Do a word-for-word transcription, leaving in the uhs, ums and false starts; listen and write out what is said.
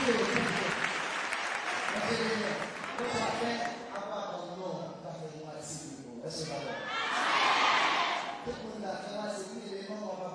Esse valor. Tout le monde a fait, c'est lui, les gens vont